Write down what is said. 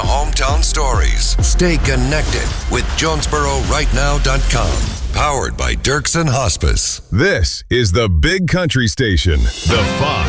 hometown stories. Stay connected with JonesboroRightNow.com. Powered by Dirksen Hospice. This is the Big Country Station, The Five.